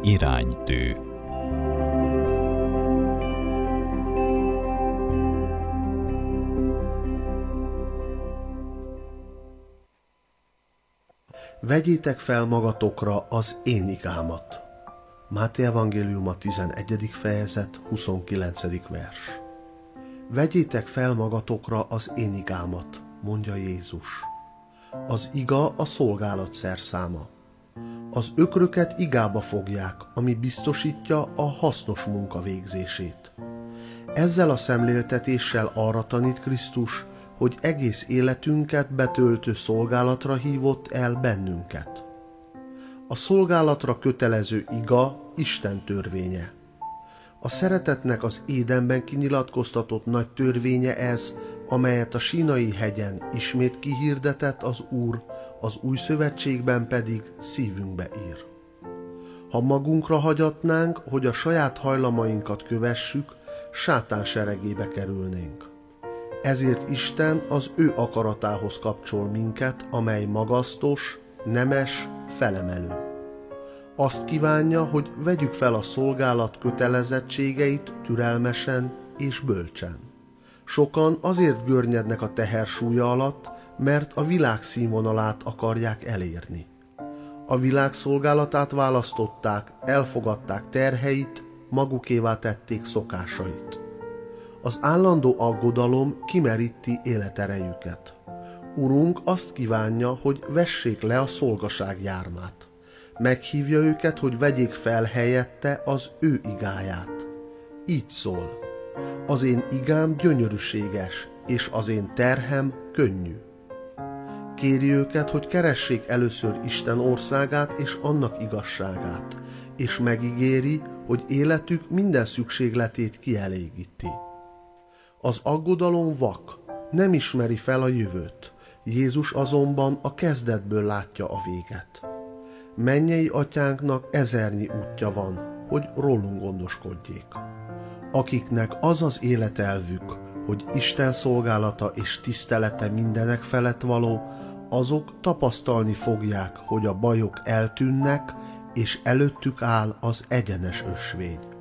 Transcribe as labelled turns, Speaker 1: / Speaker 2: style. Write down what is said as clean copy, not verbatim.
Speaker 1: Iránytű.
Speaker 2: Vegyétek fel magatokra az én igámat. Máté evangéliuma 11. fejezet 29. vers. Vegyétek fel magatokra az én igámat, mondja Jézus. Az iga a szolgálat szerszáma. Az ökröket igába fogják, ami biztosítja a hasznos munka végzését. Ezzel a szemléltetéssel arra tanít Krisztus, hogy egész életünket betöltő szolgálatra hívott el bennünket. A szolgálatra kötelező iga Isten törvénye. A szeretetnek az Édenben kinyilatkoztatott nagy törvénye ez, amelyet a Sínai hegyen ismét kihirdetett az Úr, az új szövetségben pedig szívünkbe ír. Ha magunkra hagyatnánk, hogy a saját hajlamainkat kövessük, sátán seregébe kerülnénk. Ezért Isten az ő akaratához kapcsol minket, amely magasztos, nemes, felemelő. Azt kívánja, hogy vegyük fel a szolgálat kötelezettségeit türelmesen és bölcsen. Sokan azért görnyednek a tehersúlya alatt, mert a világ színvonalát akarják elérni. A világ szolgálatát választották, elfogadták terheit, magukévá tették szokásait. Az állandó aggodalom kimeríti életerejüket. Urunk azt kívánja, hogy vessék le a szolgaság jármát. Meghívja őket, hogy vegyék fel helyette az ő igáját. Így szól: az én igám gyönyörűséges, és az én terhem könnyű. Kéri őket, hogy keressék először Isten országát és annak igazságát, és megígéri, hogy életük minden szükségletét kielégíti. Az aggodalom vak, nem ismeri fel a jövőt, Jézus azonban a kezdetből látja a véget. Mennyei atyánknak ezernyi útja van, hogy rólunk gondoskodjék. Akiknek az az életelvük, hogy Isten szolgálata és tisztelete mindenek felett való, azok tapasztalni fogják, hogy a bajok eltűnnek, és előttük áll az egyenes ösvény.